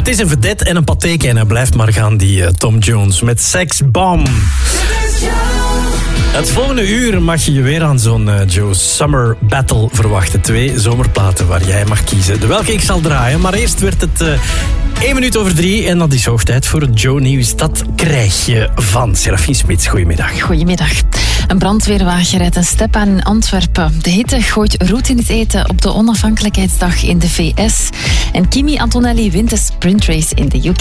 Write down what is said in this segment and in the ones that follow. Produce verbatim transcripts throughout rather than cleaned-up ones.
het is een vedette en een pathé en hij blijft maar gaan, die uh, Tom Jones met Sex Bomb. Het volgende uur mag je je weer aan zo'n uh, Joe Summer Battle verwachten. Twee zomerplaten waar jij mag kiezen de welke ik zal draaien. Maar eerst werd het uh, één minuut over drie en dat is hoog tijd voor het Joe Nieuws. Dat krijg je van Serafine Smits. Goedemiddag. Goedemiddag. Een brandweerwagen rijdt een step aan in Antwerpen. De hitte gooit roet in het eten op de onafhankelijkheidsdag in de V S. En Kimi Antonelli wint de sprintrace in de U K.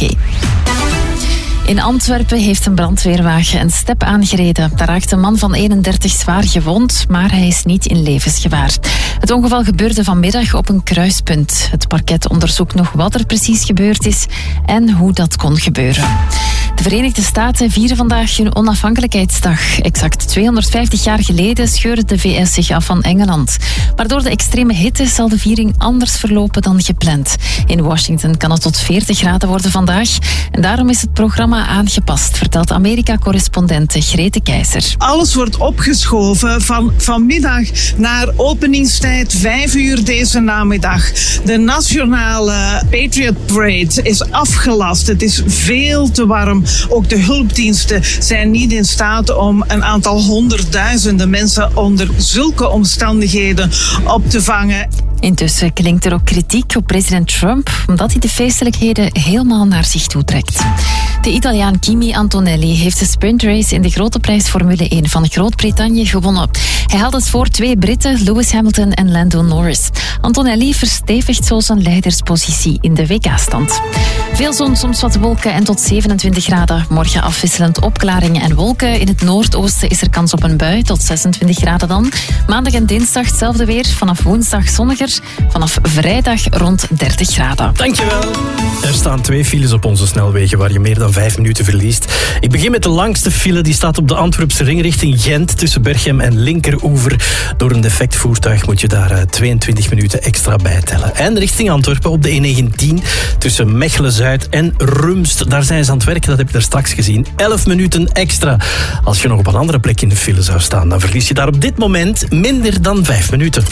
In Antwerpen heeft een brandweerwagen een step aangereden. Daar raakt een man van eenendertig zwaar gewond, maar hij is niet in levensgevaar. Het ongeval gebeurde vanmiddag op een kruispunt. Het parket onderzoekt nog wat er precies gebeurd is en hoe dat kon gebeuren. De Verenigde Staten vieren vandaag hun onafhankelijkheidsdag. Exact tweehonderdvijftig jaar geleden scheurde de V S zich af van Engeland. Maar door de extreme hitte zal de viering anders verlopen dan gepland. In Washington kan het tot veertig graden worden vandaag. En daarom is het programma aangepast, vertelt Amerika-correspondente Grete Keizer. Alles wordt opgeschoven van vanmiddag naar openingstijd vijf uur deze namiddag. De nationale Patriot Parade is afgelast. Het is veel te warm. Ook de hulpdiensten zijn niet in staat om een aantal honderdduizenden mensen onder zulke omstandigheden op te vangen. Intussen klinkt er ook kritiek op president Trump, omdat hij de feestelijkheden helemaal naar zich toe trekt. De Italiaan Kimi Antonelli heeft de sprintrace in de grote prijs Formule één van Groot-Brittannië gewonnen. Hij haalt het voor twee Britten, Lewis Hamilton en Lando Norris. Antonelli verstevigt zo zijn leiderspositie in de W K-stand. Veel zon, soms wat wolken en tot zevenentwintig graden. Morgen afwisselend opklaringen en wolken. In het noordoosten is er kans op een bui, tot zesentwintig graden dan. Maandag en dinsdag hetzelfde weer. Vanaf woensdag zonniger. Vanaf vrijdag rond dertig graden. Dankjewel. Er staan twee files op onze snelwegen waar je meer dan vijf minuten verliest. Ik begin met de langste file. Die staat op de Antwerpse ring richting Gent tussen Berchem en Linkeroever. Door een defect voertuig moet je daar tweeëntwintig minuten extra bij tellen. En richting Antwerpen op de E negentien tussen Mechelen-Zuid en Rumst. Daar zijn ze aan het werken, dat heb je daar straks gezien. elf minuten extra. Als je nog op een andere plek in de file zou staan, dan verlies je daar op dit moment minder dan vijf minuten.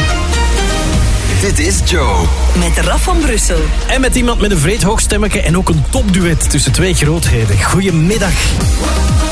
Dit is Joe. Met Raf van Brussel. En met iemand met een vreed hoog stemmetje en ook een topduet tussen twee grootheden. Goedemiddag.